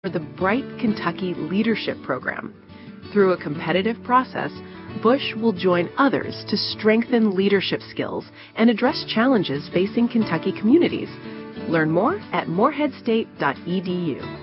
for the Bright Kentucky Leadership Program. Through a competitive process, Bush will join others to strengthen leadership skills and address challenges facing Kentucky communities. Learn more at moreheadstate.edu.